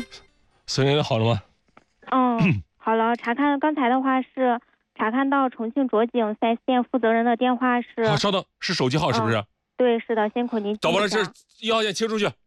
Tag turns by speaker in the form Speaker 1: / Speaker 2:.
Speaker 1: 孙英好了吗？
Speaker 2: 好了，查看刚才的话是查看到重庆卓景4S店负责人的电话是。
Speaker 1: 好，稍等，是手机号是不是？
Speaker 2: 对，是的，辛苦您。
Speaker 1: 找完了，这1号线切出去。